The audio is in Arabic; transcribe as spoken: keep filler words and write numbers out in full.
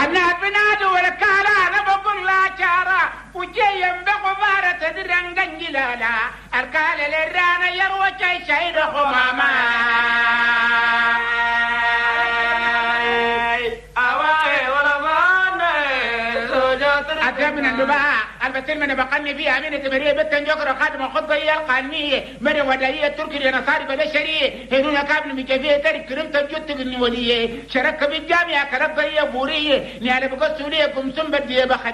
أنا بنادو والكالا أنا بقول لا شارع وجيم بقبارة تدرن جنجلالا الكالا لرانا يروى شي شيد خماما من النباء البتر من بقني فيها أمينة مريه بتن جوكر خادم الخطبة هي القانية من ودائية تركي لنصاري بلشرية هنونا كابل مكافية تارك كرمت الجوت النولية شرك بالجامعة كربية بورية نيالي بقصولية كمسن بدي بخ